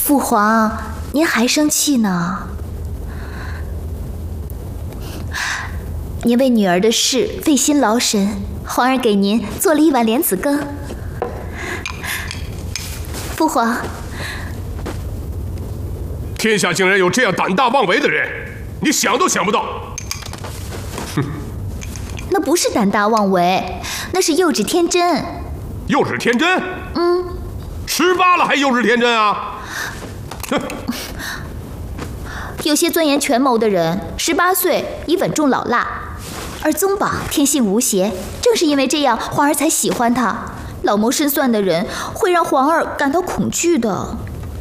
父皇，您还生气呢？您为女儿的事费心劳神，皇儿给您做了一碗莲子羹。父皇， 天下竟然有这样胆大妄为的人，你想都想不到。哼， 那不是胆大妄为，那是幼稚天真。 幼稚天真？18了还幼稚天真啊？哼！ 有些钻研权谋的人，18岁已稳重老辣，而宗宝天性无邪，正是因为这样，皇儿才喜欢他。老谋深算的人会让皇儿感到恐惧的。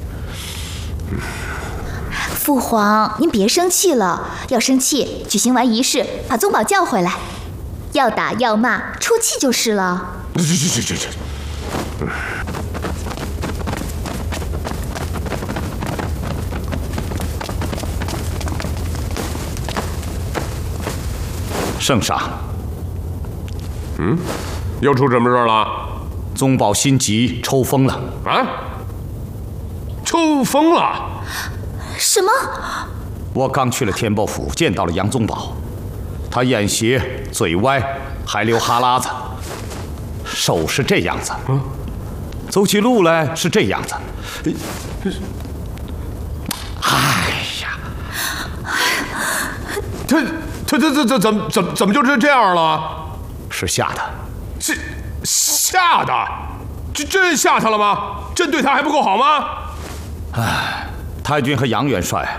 父皇，您别生气了，要生气，举行完仪式，把宗宝叫回来，要打要骂，出气就是了。 这。 圣上， 又出什么事了？ 宗宝心急抽风了。 啊？抽风了？ 什么？ 我刚去了天豹府，见到了杨宗保，他眼斜，嘴歪，还流哈喇子，手是这样子，走起路来是这样子。哎呀， 他怎么就是这样了？ 是吓的。 这吓的？这真吓他了吗？朕对他还不够好吗？ 哎，太君和杨元帅